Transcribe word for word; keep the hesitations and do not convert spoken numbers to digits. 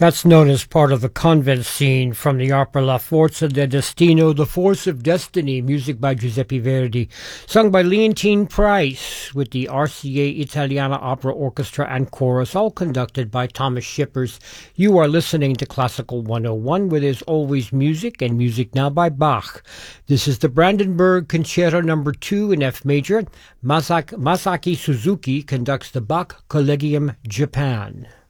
That's known as part of the convent scene from the opera La Forza del Destino, The Force of Destiny, music by Giuseppe Verdi, sung by Leontine Price with the R C A Italiana Opera Orchestra and Chorus, all conducted by Thomas Shippers. You are listening to Classical one oh one, where there's always music, and music now by Bach. This is the Brandenburg Concerto number two in F major. Masaki, Masaki Suzuki conducts the Bach Collegium Japan.